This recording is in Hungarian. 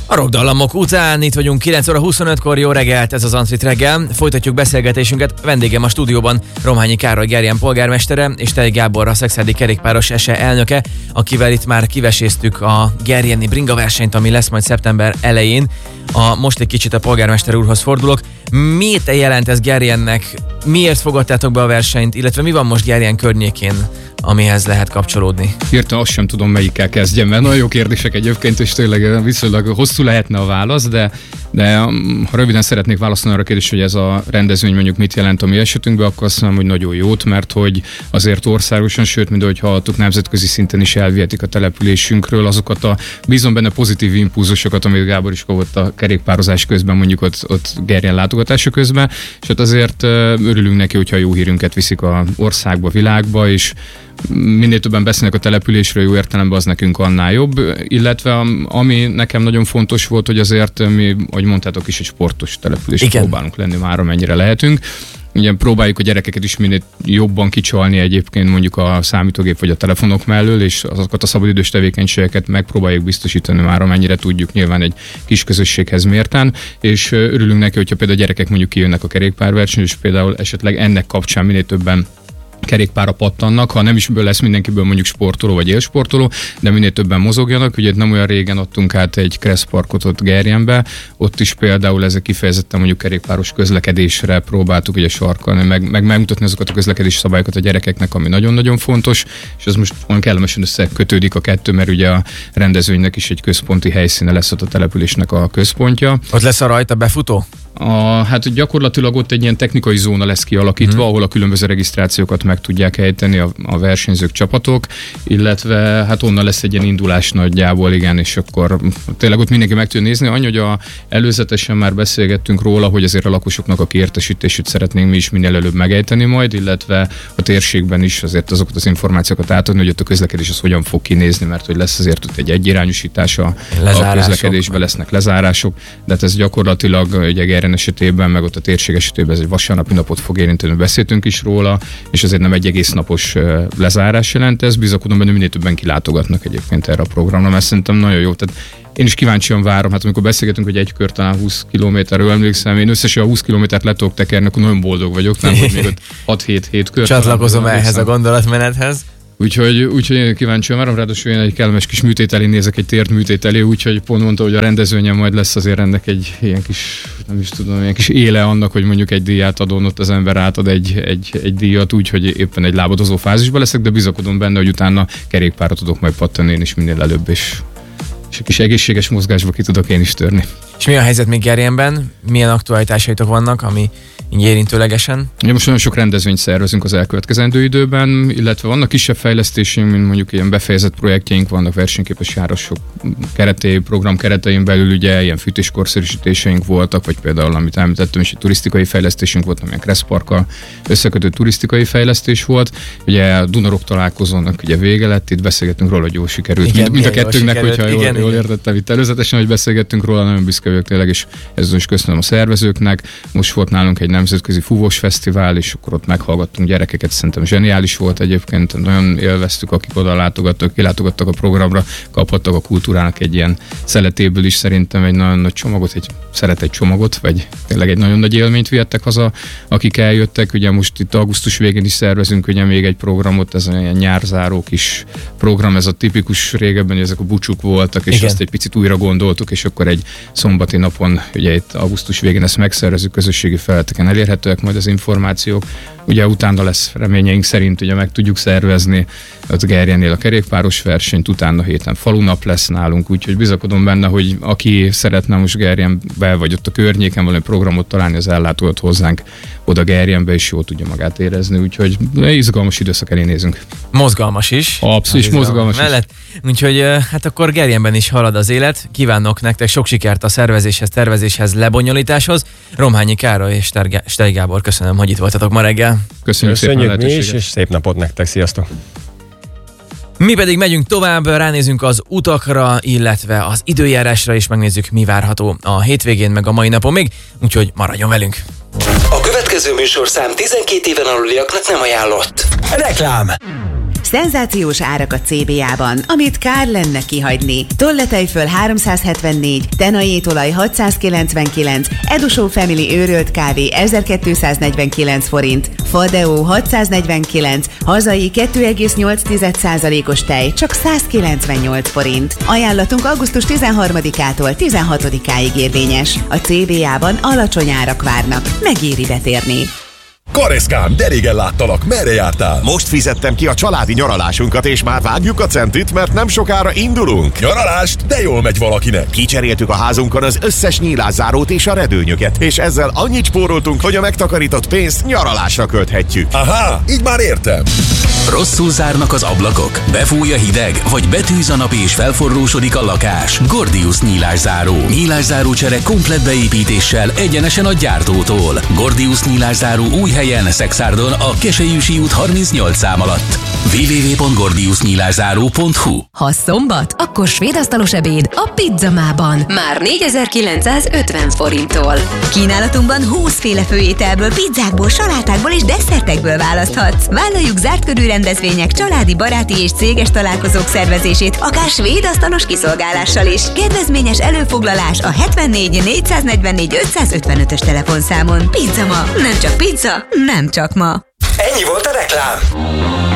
A rockdallamok után itt vagyunk 9 óra 25-kor, jó reggelt, ez az Antrit reggel. Folytatjuk beszélgetésünket, vendégem a stúdióban Romhányi Károly Gerjen polgármestere és Tej Gábor, a Szekszárdi Kerékpáros SE elnöke, akivel itt már kiveséztük a gerjeni bringa versenyt, ami lesz majd szeptember elején. Most egy kicsit a polgármester úrhoz fordulok. Mit jelent ez Gerjennek? Miért fogadtátok be a versenyt, illetve mi van most Gerjen környékén, amihez lehet kapcsolódni? Hirtelen azt sem tudom, melyikkel kezdjem, mert nagyon jó kérdések egyébként, és tényleg viszonylag hosszú lehetne a válasz, de ha röviden szeretnék válaszolni arra a kérdés, hogy ez a rendezvény mondjuk mit jelent a mi esetünkben, akkor azt mondom, hogy nagyon jót, mert hogy azért országosan, sőt, mint ahogy hallottuk, nemzetközi szinten is elvihetik a településünkről azokat a bízom benne pozitív impulzusokat, amit Gábor is kapott a kerékpározás közben, mondjuk ott Gerjen látogatása közben, és hát azért örülünk neki, hogyha jó hírünket viszik a országba, világba, és minél többen beszélnek a településről, jó értelemben, az nekünk annál jobb, illetve ami nekem nagyon fontos volt, hogy azért mi, ahogy mondtátok is, egy sportos település próbálunk lenni már, amennyire lehetünk. Ugye próbáljuk a gyerekeket is minél jobban kicsalni egyébként mondjuk a számítógép vagy a telefonok mellől, és azokat a szabadidős tevékenységeket megpróbáljuk biztosítani már, amennyire tudjuk, nyilván egy kis közösséghez mérten, és örülünk neki, hogyha például a gyerekek mondjuk kijönnek a kerékpárversenyre, és például esetleg ennek kapcsán minél többen kerékpára pattannak, ha nem is lesz mindenkiből mondjuk sportoló vagy élsportoló, de minél többen mozogjanak. Ugye nem olyan régen adtunk át egy kresszparkot ott Gerjenbe, ott is például ezek kifejezetten mondjuk kerékpáros közlekedésre próbáltuk ugye sarkalni, meg megmutatni azokat a közlekedési szabályokat a gyerekeknek, ami nagyon-nagyon fontos, és ez most olyan kellemesen összekötődik a kettő, mert ugye a rendezvénynek is egy központi helyszíne lesz ott a településnek a központja. Ott lesz a rajta befutó? Hát gyakorlatilag ott egy ilyen technikai zóna lesz kialakítva, ahol a különböző regisztrációkat meg tudják ejteni a versenyzők, csapatok, illetve hát onnan lesz egy ilyen indulás nagyjából, igen, és akkor tényleg ott mindenki meg tudja nézni. Annyi, hogy előzetesen már beszélgettünk róla, hogy azért a lakosoknak a kiértesítését szeretnénk mi is minél előbb megejteni majd, illetve a térségben is azért azokat az információkat átadni, hogy ott a közlekedés az hogyan fog kinézni, mert hogy lesz azért ott egy egyirányosítás a közlekedésben, lesznek lezárások, de hát ez gyakorlatilag ugye esetében, meg ott a térség esetében ez egy vasárnapi napot fog érinteni, beszéltünk is róla, és azért nem egy egész napos lezárás jelent ez, bizakodom benne, minél többen kilátogatnak egyébként erre a programra, mert szerintem nagyon jó. Tehát én is kíváncsian várom, hát amikor beszélgetünk, hogy egy kör talán 20 kilométerről emlékszem, én összesen a 20 kilométert le tudok tekerni, akkor nagyon boldog vagyok, nem, hogy még ott 6-7 kör. Csatlakozom ehhez a gondolatmenethez. Úgyhogy én kíváncsian várom, ráadásul én egy kellemes kis műtét elé nézek, egy tért műtét elé, úgyhogy pont mondta, hogy a rendezvényen majd lesz azért ennek egy ilyen kis, nem is tudom, ilyen kis éle annak, hogy mondjuk egy díját adón, ott az ember átad egy díjat úgy, hogy éppen egy lábadozó fázisban leszek, de bizakodom benne, hogy utána kerékpárra tudok majd pattani én is minél előbb, és egy kis egészséges mozgásba ki tudok én is törni. És mi a helyzet még Gerjenben? Milyen aktualitásaitok vannak, ami így érintőlegesen? Ja, most nagyon sok rendezvényt szervezünk az elkövetkezendő időben, illetve vannak kisebb fejlesztéseink, mint mondjuk ilyen befejezett projektjeink, vannak versenyképes járások program keretein belül, ugye ilyen fűtéskorszerűsítéseink voltak, vagy például, amit említettem, és egy turisztikai fejlesztésünk volt, amilyen kresszparkkal összekötő turisztikai fejlesztés volt. Ugye a Dunarok találkozónak ugye vége lett, itt beszélgettünk róla, hogy jól sikerült. Igen, mind a kettőnknek, hogyha igen, jól értettem itt előzetesen, hogy beszélgettünk róla, nagyon büszke vagyok tényleg, és ezzel is köszönöm a szervezőknek. Most volt nálunk egy nemzetközi fúvós fesztivál, és akkor ott meghallgattunk gyerekeket, szerintem zseniális volt egyébként, nagyon élveztük, akik oda látogattak, kilátogattak a programra, kaphattak a kultúrának egy ilyen szeletéből is szerintem egy nagyon nagy csomagot, egy csomagot, vagy tényleg egy nagyon nagy élményt vihettek haza, akik eljöttek. Ugye most itt augusztus végén is szervezünk ugye még egy programot, ez egy nyárzáró kis program, ez a tipikus régebben, ezek a bucsuk voltak, és azt egy picit újra gondoltuk, és akkor egy szombati napon, ugye itt augusztus végén ezt megszervezünk, közösségi felületeken elérhetőek majd az információk. Ugye utána lesz reményeink szerint, ugye meg tudjuk szervezni az Gerjennél a kerékpáros versenyt, utána héten falunap lesz nálunk, úgyhogy bizakodom benne, hogy aki szeretne most Gerjenbe, vagy ott a környéken valami programot találni, az ellátogat hozzánk oda Gerjenbe, és jól tudja magát érezni, úgyhogy izgalmas időszak elé nézünk. Mozgalmas is. Abszolút mozgalmas mellett. Úgyhogy hát akkor Gerjenben is halad az élet. Kívánok nektek sok sikert a tervezéshez, lebonyolításhoz. Romhányi Károly és Tej Gábor, köszönöm, hogy itt voltatok ma reggel. Köszönjük szépen a lehetőséget. Mi is, és szép napot nektek, sziasztok! Mi pedig megyünk tovább, ránézünk az utakra, illetve az időjárásra, és megnézzük, mi várható a hétvégén, meg a mai napon még, úgyhogy maradjon velünk! A következő műsorszám 12 éven aluliaknak nem ajánlott. Reklám! Szenzációs árak a CBA-ban, amit kár lenne kihagyni. Tolletejföl 374, tenai étolaj 699, Edusó Family őrölt kávé 1249 forint, Fadeo 649, hazai 2,8%-os tej csak 198 forint. Ajánlatunk augusztus 13-ától 16-áig érvényes. A CBA-ban alacsony árak várnak. Megéri betérni. Kareszkám, de régen láttalak, merre jártál? Most fizettem ki a családi nyaralásunkat, és már vágjuk a centit, mert nem sokára indulunk. Nyaralást? De jól megy valakinek. Kicseréltük a házunkon az összes nyílászárót és a redőnyöket, és ezzel annyit spóroltunk, hogy a megtakarított pénzt nyaralásra költhetjük. Aha, így már értem. Rosszul zárnak az ablakok, befúj a hideg, vagy betűz a nap és felforrósodik a lakás. Gordius nyílászáró. Nyílászáró csere komplett beépítéssel egyenesen a gyártótól. Gordius nyílászáró új helyen, Szexárdon, a Keselyűsi út 38 szám alatt. www.gordiusnyílászáró.hu. Ha szombat, akkor svéd asztalos ebéd a Pizzamában. Már 4950 forinttól. Kínálatunkban 20 féle főételből, pizzákból, salátákból és desszertekből választhatsz. Vállaljuk zárt körű rendezvények, családi, baráti és céges találkozók szervezését, akár svéd asztalos kiszolgálással is. Kedvezményes előfoglalás a 74 444 555-ös telefonszámon. Pizzama, nem csak pizza, nem csak ma. Ennyi volt a reklám.